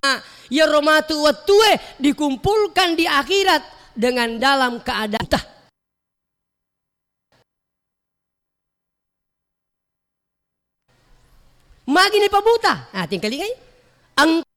ya romatu watue dikumpulkan di akhirat dengan dalam keadaan buta. Magini pa buta. Tinggal ingay. Ang